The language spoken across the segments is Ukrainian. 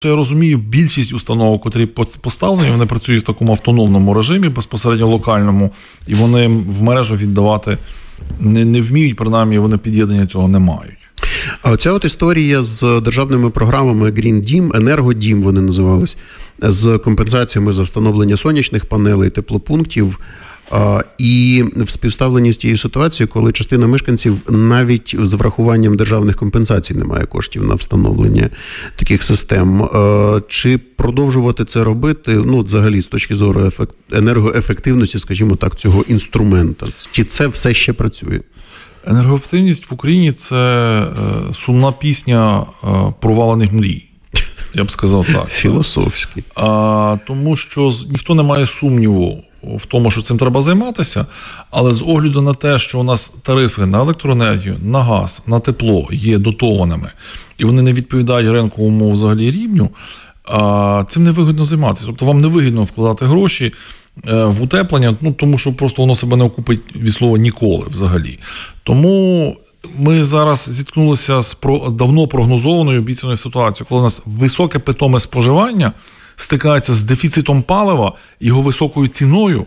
Я розумію, більшість установок, котрі поставлені, вони працюють в такому автономному режимі, безпосередньо локальному, і вони в мережу віддавати не вміють, принаймні вони під'єднання цього не мають. А оця от історія з державними програмами Green Дім, Енергодім вони називались, з компенсаціями за встановлення сонячних панелей, теплопунктів, і в співставленні з тією ситуацією, коли частина мешканців навіть з врахуванням державних компенсацій не має коштів на встановлення таких систем. Чи продовжувати це робити, взагалі, з точки зору енергоефективності, скажімо так, цього інструмента? Чи це все ще працює? Енергоефективність в Україні – це сумна пісня провалених мрій. Я б сказав так. Філософський. Тому що ніхто не має сумніву в тому, що цим треба займатися, але з огляду на те, що у нас тарифи на електроенергію, на газ, на тепло є дотованими, і вони не відповідають ринковому взагалі рівню, цим не вигідно займатися. Тобто вам не вигідно вкладати гроші в утеплення, тому що просто воно себе не окупить від слова ніколи взагалі. Тому ми зараз зіткнулися з давно прогнозованою обіцяною ситуацією, коли у нас високе питоме споживання стикається з дефіцитом палива, його високою ціною.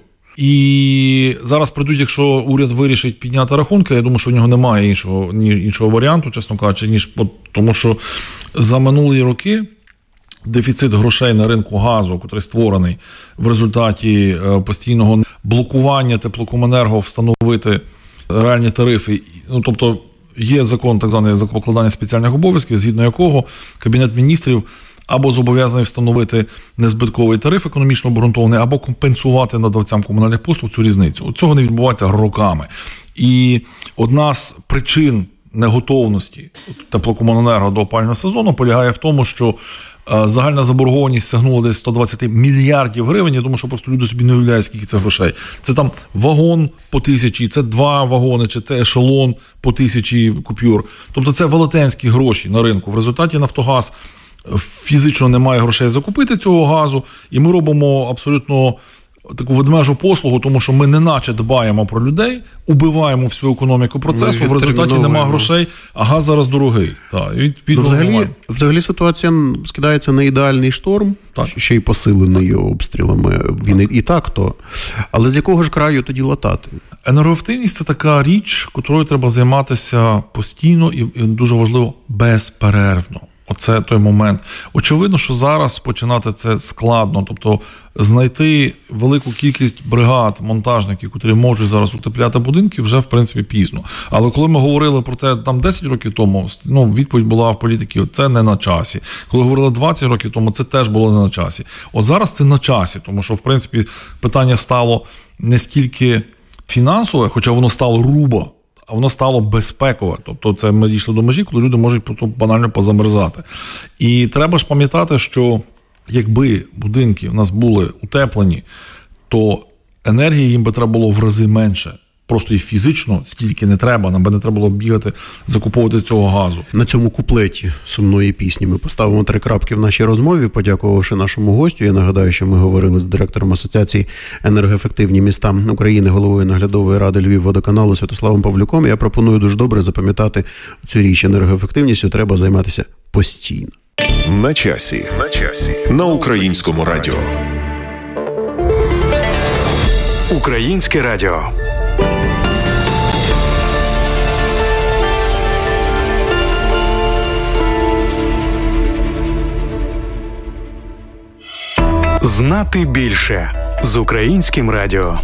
І зараз прийдуть, якщо уряд вирішить підняти рахунки, я думаю, що в нього немає іншого варіанту, чесно кажучи, тому що за минулі роки дефіцит грошей на ринку газу, який створений в результаті постійного блокування теплокомуненерго встановити реальні тарифи. Тобто є закон, так званий закон покладання спеціальних обов'язків, згідно якого Кабінет міністрів або зобов'язаний встановити незбитковий тариф економічно обґрунтований, або компенсувати надавцям комунальних послуг цю різницю. Цього не відбувається роками. І одна з причин неготовності теплокомуненерго до опалювального сезону полягає в тому, що загальна заборгованість сягнула десь 120 мільярдів гривень. Я думаю, що просто люди собі не уявляють, скільки це грошей. Це там вагон по 1000, це 2 вагони, чи це ешелон по 1000 купюр. Тобто це велетенські гроші на ринку. В результаті «Нафтогаз» фізично не має грошей закупити цього газу, і ми робимо абсолютно таку ведмежу послугу, тому що ми неначе дбаємо про людей, убиваємо всю економіку процесу, в результаті немає грошей, а газ зараз дорогий. Взагалі ситуація скидається на ідеальний шторм, ще й посилений обстрілами. Він і так то. Але з якого ж краю тоді латати? Енергоефективність – це така річ, котрою треба займатися постійно і дуже важливо, безперервно. Оце той момент. Очевидно, що зараз починати це складно. Тобто знайти велику кількість бригад, монтажників, які можуть зараз утепляти будинки, вже, в принципі, пізно. Але коли ми говорили про те, там 10 років тому, відповідь була в політики, це не на часі. Коли говорили 20 років тому, це теж було не на часі. От зараз це на часі, тому що, в принципі, питання стало не стільки фінансове, хоча воно стало руба, а воно стало безпекове. Тобто це ми дійшли до межі, коли люди можуть просто банально позамерзати. І треба ж пам'ятати, що якби будинки у нас були утеплені, то енергії їм би треба було в рази менше. Просто і фізично стільки не треба, нам би не треба було бігати, закуповувати цього газу. На цьому куплеті сумної пісні ми поставимо 3 крапки в нашій розмові, подякувавши нашому гостю. Я нагадаю, що ми говорили з директором Асоціації «Енергоефективні міста України», головою наглядової ради Львівводоканалу Святославом Павлюком. Я пропоную дуже добре запам'ятати цю річ. Енергоефективністю треба займатися постійно. На часі. На Українському радіо. Українське радіо. Знати більше з Українським радіо.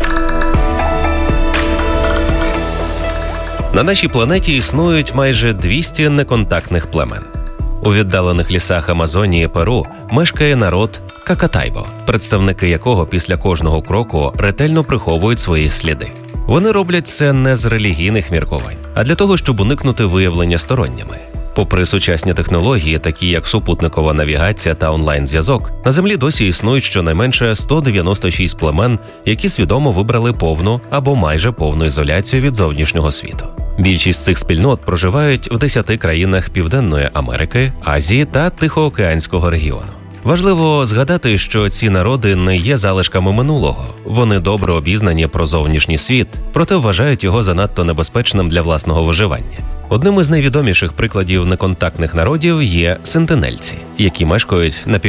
На нашій планеті існують майже 200 неконтактних племен. У віддалених лісах Амазонії Перу мешкає народ Какатайбо, представники якого після кожного кроку ретельно приховують свої сліди. Вони роблять це не з релігійних міркувань, а для того, щоб уникнути виявлення сторонніми. Попри сучасні технології, такі як супутникова навігація та онлайн-зв'язок, на Землі досі існують щонайменше 196 племен, які свідомо вибрали повну або майже повну ізоляцію від зовнішнього світу. Більшість цих спільнот проживають в 10 країнах Південної Америки, Азії та Тихоокеанського регіону. Важливо згадати, що ці народи не є залишками минулого. Вони добре обізнані про зовнішній світ, проте вважають його занадто небезпечним для власного виживання. Одним із найвідоміших прикладів неконтактних народів є сентинельці, які мешкають на